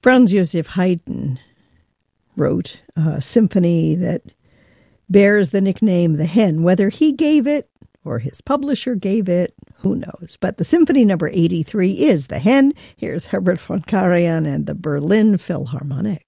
Franz Joseph Haydn wrote a symphony that bears the nickname The Hen. Whether he gave it or his publisher gave it, who knows? But the Symphony number 83 is The Hen. Here's Herbert von Karajan and the Berlin Philharmonic.